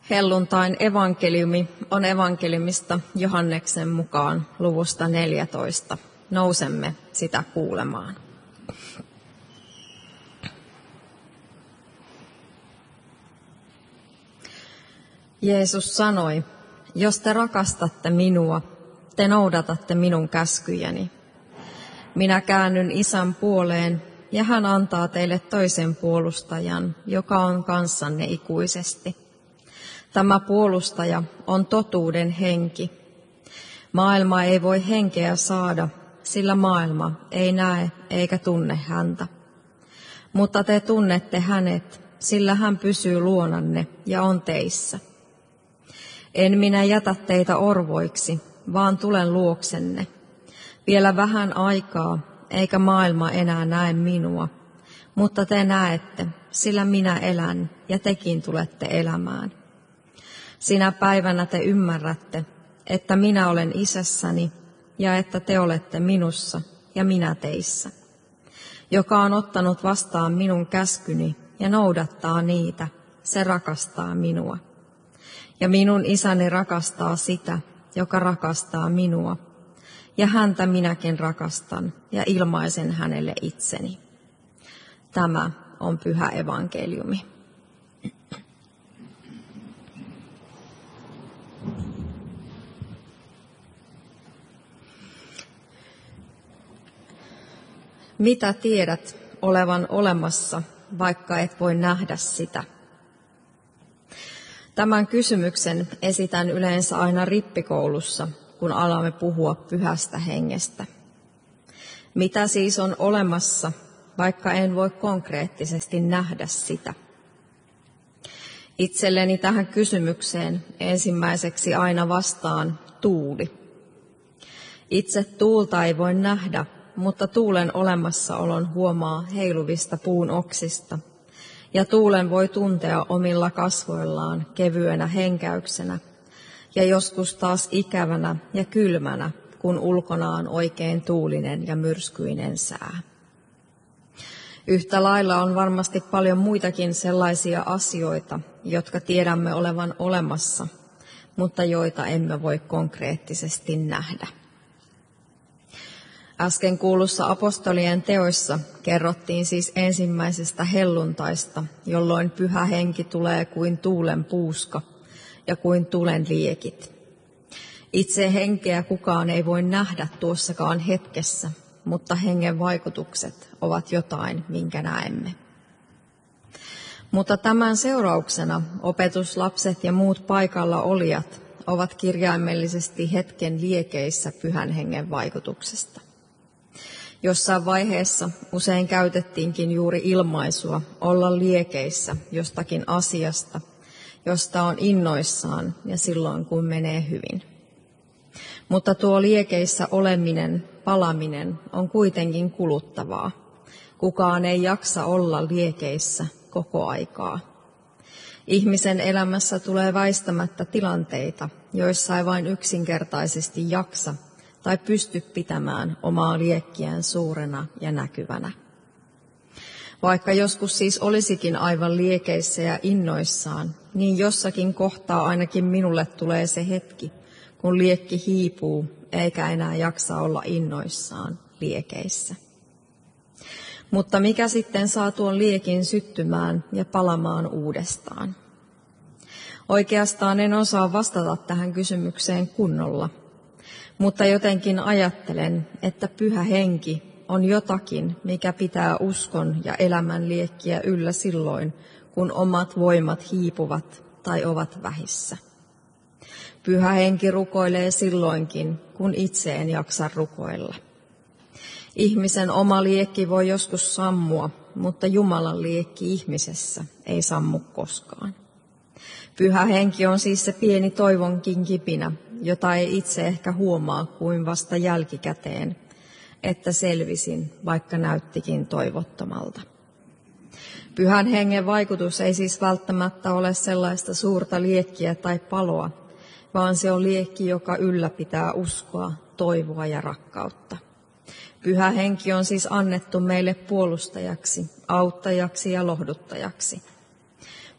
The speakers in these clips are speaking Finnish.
Helluntain evankeliumi on evankeliumista Johanneksen mukaan luvusta 14. Nousemme sitä kuulemaan. Jeesus sanoi, jos te rakastatte minua, te noudatatte minun käskyjäni. Minä käännyn Isän puoleen ja hän antaa teille toisen puolustajan, joka on kanssanne ikuisesti. Tämä puolustaja on totuuden henki. Maailma ei voi henkeä saada, sillä maailma ei näe eikä tunne häntä. Mutta te tunnette hänet, sillä hän pysyy luonanne ja on teissä. En minä jätä teitä orvoiksi, vaan tulen luoksenne. Vielä vähän aikaa, eikä maailma enää näe minua, mutta te näette, sillä minä elän ja tekin tulette elämään. Sinä päivänä te ymmärrätte, että minä olen Isässäni ja että te olette minussa ja minä teissä. Joka on ottanut vastaan minun käskyni ja noudattaa niitä, se rakastaa minua. Ja minun Isäni rakastaa sitä, joka rakastaa minua. Ja häntä minäkin rakastan ja ilmaisen hänelle itseni. Tämä on pyhä evankeliumi. Mitä tiedät olevan olemassa, vaikka et voi nähdä sitä? Tämän kysymyksen esitän yleensä aina rippikoulussa, kun alamme puhua pyhästä hengestä. Mitä siis on olemassa, vaikka en voi konkreettisesti nähdä sitä? Itselleni tähän kysymykseen ensimmäiseksi aina vastaan tuuli. Itse tuulta ei voi nähdä, mutta tuulen olemassaolon huomaa heiluvista puun oksista, ja tuulen voi tuntea omilla kasvoillaan kevyenä henkäyksenä, ja joskus taas ikävänä ja kylmänä, kun ulkona on oikein tuulinen ja myrskyinen sää. Yhtä lailla on varmasti paljon muitakin sellaisia asioita, jotka tiedämme olevan olemassa, mutta joita emme voi konkreettisesti nähdä. Äsken kuulussa apostolien teoissa kerrottiin siis ensimmäisestä helluntaista, jolloin pyhä henki tulee kuin tuulen puuska ja kuin tulen liekit. Itse henkeä kukaan ei voi nähdä tuossakaan hetkessä, mutta hengen vaikutukset ovat jotain, minkä näemme. Mutta tämän seurauksena opetuslapset ja muut paikalla olijat ovat kirjaimellisesti hetken liekeissä pyhän hengen vaikutuksesta. Jossain vaiheessa usein käytettiinkin juuri ilmaisua olla liekeissä jostakin asiasta, josta on innoissaan ja silloin kun menee hyvin. Mutta tuo liekeissä oleminen, palaminen on kuitenkin kuluttavaa. Kukaan ei jaksa olla liekeissä koko aikaa. Ihmisen elämässä tulee väistämättä tilanteita, joissa ei vain yksinkertaisesti jaksa tai pysty pitämään omaa liekkiään suurena ja näkyvänä. Vaikka joskus siis olisikin aivan liekeissä ja innoissaan, niin jossakin kohtaa ainakin minulle tulee se hetki, kun liekki hiipuu eikä enää jaksa olla innoissaan liekeissä. Mutta mikä sitten saa tuon liekin syttymään ja palamaan uudestaan? Oikeastaan en osaa vastata tähän kysymykseen kunnolla, mutta jotenkin ajattelen, että pyhä henki on jotakin, mikä pitää uskon ja elämän liekkiä yllä silloin, kun omat voimat hiipuvat tai ovat vähissä. Pyhä henki rukoilee silloinkin, kun itse en jaksa rukoilla. Ihmisen oma liekki voi joskus sammua, mutta Jumalan liekki ihmisessä ei sammu koskaan. Pyhä henki on siis se pieni toivonkin kipinä, jota ei itse ehkä huomaa kuin vasta jälkikäteen, että selvisin, vaikka näyttikin toivottomalta. Pyhän hengen vaikutus ei siis välttämättä ole sellaista suurta liekkiä tai paloa, vaan se on liekki, joka ylläpitää uskoa, toivoa ja rakkautta. Pyhä henki on siis annettu meille puolustajaksi, auttajaksi ja lohduttajaksi.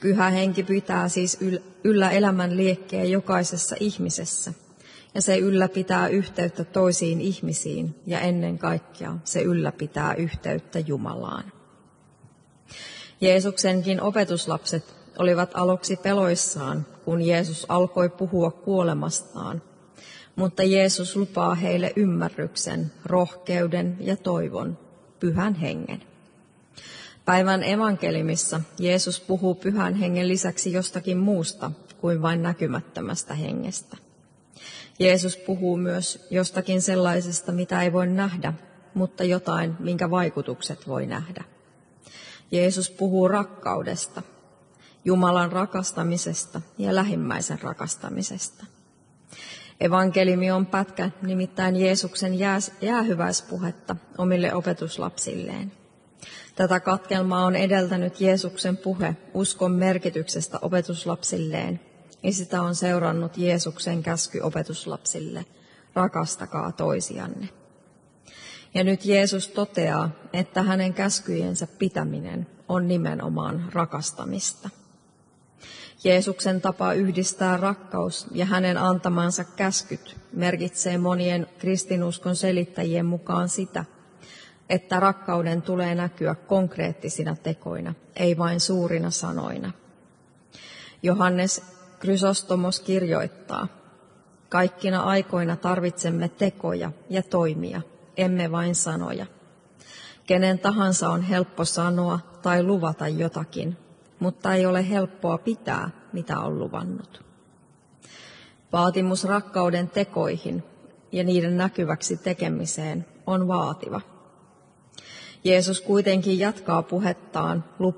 Pyhä henki pitää siis yllä elämän liekkeen jokaisessa ihmisessä, ja se ylläpitää yhteyttä toisiin ihmisiin, ja ennen kaikkea se ylläpitää yhteyttä Jumalaan. Jeesuksenkin opetuslapset olivat aluksi peloissaan, kun Jeesus alkoi puhua kuolemastaan, mutta Jeesus lupaa heille ymmärryksen, rohkeuden ja toivon, Pyhän Hengen. Päivän evankeliumissa Jeesus puhuu Pyhän Hengen lisäksi jostakin muusta kuin vain näkymättömästä hengestä. Jeesus puhuu myös jostakin sellaisesta, mitä ei voi nähdä, mutta jotain, minkä vaikutukset voi nähdä. Jeesus puhuu rakkaudesta, Jumalan rakastamisesta ja lähimmäisen rakastamisesta. Evankeliumi on pätkä nimittäin Jeesuksen jäähyväispuhetta omille opetuslapsilleen. Tätä katkelmaa on edeltänyt Jeesuksen puhe uskon merkityksestä opetuslapsilleen, ja sitä on seurannut Jeesuksen käsky opetuslapsille, rakastakaa toisianne. Ja nyt Jeesus toteaa, että hänen käskyjensä pitäminen on nimenomaan rakastamista. Jeesuksen tapa yhdistää rakkaus ja hänen antamansa käskyt merkitsee monien kristinuskon selittäjien mukaan sitä, että rakkauden tulee näkyä konkreettisina tekoina, ei vain suurina sanoina. Johannes Chrysostomos kirjoittaa, kaikkina aikoina tarvitsemme tekoja ja toimia, emme vain sanoja. Kenen tahansa on helppo sanoa tai luvata jotakin, mutta ei ole helppoa pitää, mitä on luvannut. Vaatimus rakkauden tekoihin ja niiden näkyväksi tekemiseen on vaativa. Jeesus kuitenkin jatkaa puhettaan